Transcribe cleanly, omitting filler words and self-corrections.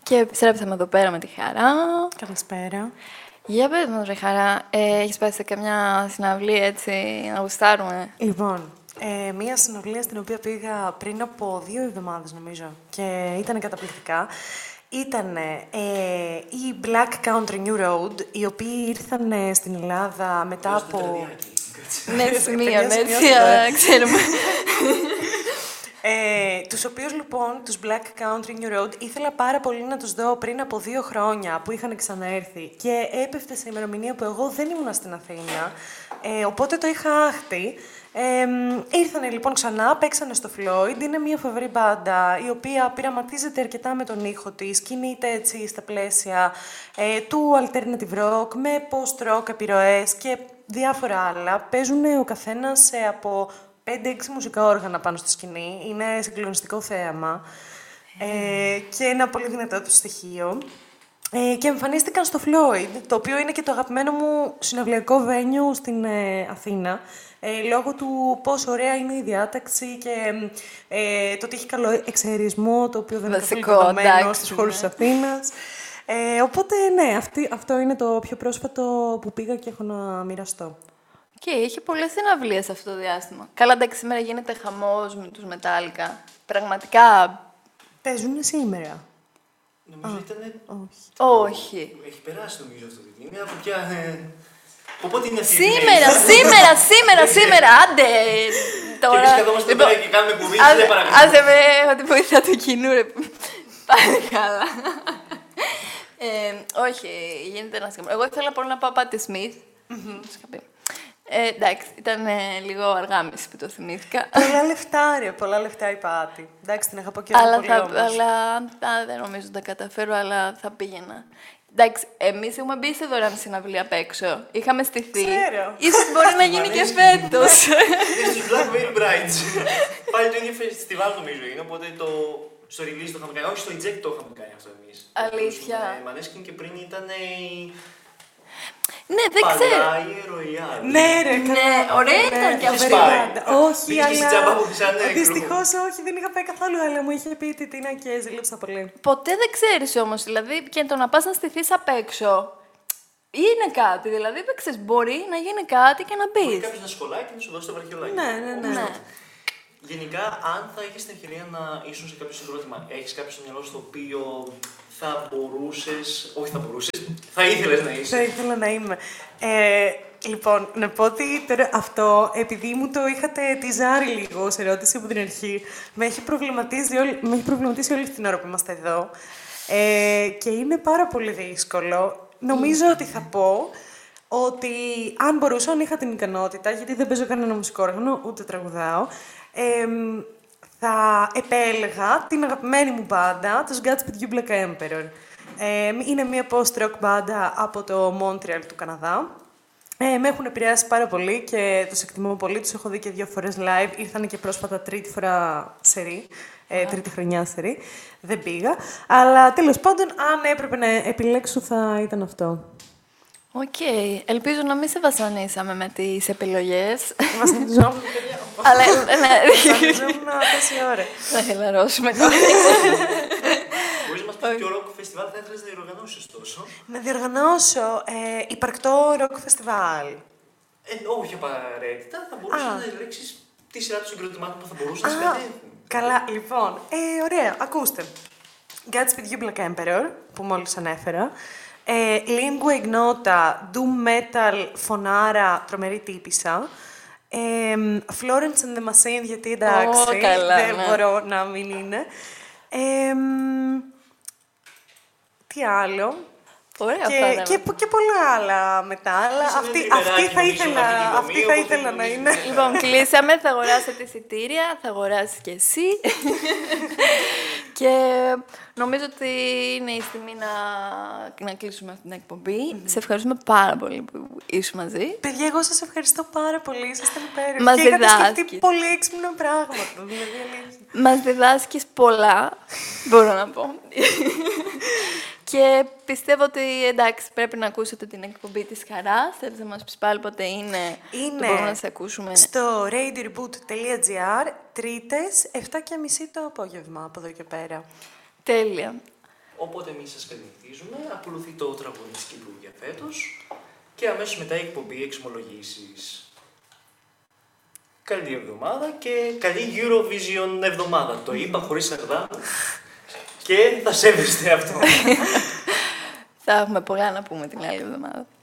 Και επιστρέψαμε εδώ πέρα με τη Χαρά. Καλησπέρα. Για πες μας, ρε Χαρά, έχεις πάει σε καμιά συναυλία έτσι να γουστάρουμε? Λοιπόν, μία συναυλία στην οποία πήγα πριν από 2 εβδομάδες νομίζω και ήταν καταπληκτικά. Ήταν η Black Country New Road, οι οποίοι ήρθαν στην Ελλάδα μετά από... Ναι, σημείων, έτσι, ξέρουμε. Τους οποίους λοιπόν, τους Black Country New Road, ήθελα πάρα πολύ να τους δω πριν από 2 χρόνια που είχαν ξαναέρθει και έπεφτε σε ημερομηνία που εγώ δεν ήμουν στην Αθήνα, οπότε το είχα άχτη. Ήρθανε λοιπόν ξανά, παίξανε στο Floyd. Είναι μια φοβερή μπάντα η οποία πειραματίζεται αρκετά με τον ήχο της, κινείται έτσι στα πλαίσια του alternative rock με post-rock επιρροές και διάφορα άλλα. Παίζουν ο καθένας από 5-6 μουσικά όργανα πάνω στη σκηνή. Είναι συγκλονιστικό θέαμα και ένα πολύ δυνατό του στοιχείο. Και εμφανίστηκαν στο Floyd, το οποίο είναι και το αγαπημένο μου συναυλιακό venue στην Αθήνα, λόγω του πόσο ωραία είναι η διάταξη και το ότι έχει καλό εξαερισμό, το οποίο δεν είναι καθόλου δεδομένο στους χώρους της Αθήνας. Οπότε, ναι, αυτό είναι το πιο πρόσφατο που πήγα και έχω να μοιραστώ. Και είχε πολλές συναυλίες αυτό το διάστημα. Καλά, εντάξει, σήμερα γίνεται χαμός με τους Metallica. Πραγματικά. Παίζουν σήμερα. Νομίζω ήταν. Όχι. Έχει περάσει νομίζω αυτό το είναι από ποια. Οπότε είναι αυτή. Σήμερα, άντε! Τώρα. Και εμείς καθόμαστε εδώ και κάνουμε κουβίτες, δεν παρακαλώ. Άσε με, έχω τη βοήθεια του κοινού, ρε. Πάνε καλά. Όχι, γίνεται ένα σκαμπρό. Εγώ ήθελα πολύ να πάω Πάτη Σμιθ. Εντάξει, ήταν λίγο αργάμιση που το θυμήθηκα. Πολλά λεφτά η Πάτη. Εντάξει, την είχα πω και εγώ πολύ όμως. Αλλά δεν νομίζω ότι τα καταφέρω, αλλά θα πήγαινα. Εντάξει, εμείς έχουμε μπει σε δωρεάν συναυλία απ' έξω. Είχαμε στηθεί. Ξέρω. Ίσως μπορεί να γίνει και φέτος. Είναι στους Black Veil Brides. Πάλι το ίδιο φεστιβάλ νομίζω είναι, οπότε στο release το είχαμε κάνει. Όχι, στο eject το είχαμε κάνει αυτό εμείς. Αλήθεια. Maneskin και πριν ήταν Ναι, δεν ξέρω. Ναι, ρε, ναι, ωραία ήταν και αυτή. Όχι, αλλά δυστυχώς όχι, δεν είχα πάει καθόλου, αλλά μου είχε πει τι είναι και ζήλεψα πολύ. Ποτέ δεν ξέρεις όμως, δηλαδή, και το να πας να στηθείς απ' έξω, είναι κάτι, δηλαδή, δεν ξέρεις, μπορεί να γίνει κάτι και να μπεις. Μπορεί κάποιος να σχολάει και να σου δώσει το βραχιολάκι. Ναι. Γενικά, αν θα έχεις την ευκαιρία να ήσουν σε κάποιο συγκρότημα, έχεις κάποιο στο μυαλό στο οποίο θα μπορούσες, όχι θα μπορούσες, θα ήθελες να είσαι? Θα ήθελα να είμαι. Λοιπόν, να πω ότι τώρα αυτό, επειδή μου το είχατε τιζάρει λίγο ως ερώτηση από την αρχή, με έχει προβληματίσει όλη την ώρα που είμαστε εδώ και είναι πάρα πολύ δύσκολο. Νομίζω ότι θα πω ότι αν μπορούσα, αν είχα την ικανότητα, γιατί δεν παίζω κανένα μουσικό όργανο, ούτε τραγουδάω, θα επέλεγα την αγαπημένη μου μπάντα, τους Godspeed You Black Emperor. Είναι μια post-rock μπάντα από το Montreal του Καναδά. Με έχουν επηρεάσει πάρα πολύ και τους εκτιμώ πολύ. Τους έχω δει και 2 φορές live. Ήρθανε και πρόσφατα 3η φορά σερί, 3η χρονιά σερί. Δεν πήγα. Αλλά τέλος πάντων, αν έπρεπε να επιλέξω, θα ήταν αυτό. Οκ. Ελπίζω να μην σε βασανίσαμε με τις επιλογές. Βασανιζόμουν. Αλλά, ναι. Βασανιζόμουν τόση ώρα. Θα χελαρώσουμε τώρα. Μπορείς να μας πεις ποιο ροκ φεστιβάλ θα ήθελες να διοργανώσεις τόσο? Να διοργανώσω υπαρκτό ροκ φεστιβάλ. Όχι απαραίτητα, θα μπορούσες να ελέγξεις τη σειρά των συγκροτημάτων που θα μπορούσαν να συμμετέχουν. Καλά, λοιπόν. Ωραία, ακούστε. Godspeed You Black Emperor, που μόλις ανέφερα. Lingua Ignota, Doom Metal, φωνάρα, τρομερή τύπισσα. Florence and the Machine, γιατί εντάξει, δεν μπορώ να μην είναι. Τι άλλο. Ωραία, και πολλά άλλα μετά, αλλά αυτή θα ήθελα να είναι. Λοιπόν, κλείσαμε, θα αγοράσω τη εισιτήρια, θα αγοράσεις και εσύ. Και νομίζω ότι είναι η στιγμή να κλείσουμε αυτή την εκπομπή. Σε ευχαριστούμε πάρα πολύ που ήσουν μαζί. Παιδιά, εγώ σας ευχαριστώ πάρα πολύ, ήσασταν υπέροχοι. Μας και είχατε σκεφτεί διδάσκεις. πολύ έξυπνα πράγματα. Μας διδάσκεις πολλά, μπορώ να πω. Και πιστεύω ότι εντάξει, πρέπει να ακούσετε την εκπομπή της Χαράς. Θέλεις να μας πεις πάλι πότε είναι που μπορούμε να σε ακούσουμε? Στο radioreboot.gr, Τρίτες, 7:30 το απόγευμα, από εδώ και πέρα. Τέλεια. Οπότε εμείς σας καληνυχτίζουμε, ακολουθεί το τραγούδι της Κύπρου για φέτος και αμέσως μετά η εκπομπή εξομολογήσεις. Καλή εβδομάδα και καλή Eurovision εβδομάδα. Το είπα χωρίς αγδά και θα σέβεστε αυτό. Θα έχουμε πολλά να πούμε την άλλη εβδομάδα.